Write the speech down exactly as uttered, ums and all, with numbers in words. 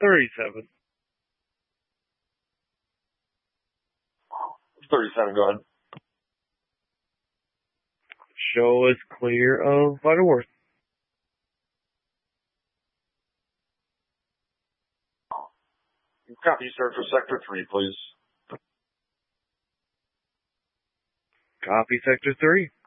thirty-seven. thirty-seven, go ahead. Show is clear of Vital Worth. Copy, sir, for Sector three, please. Copy, Sector three.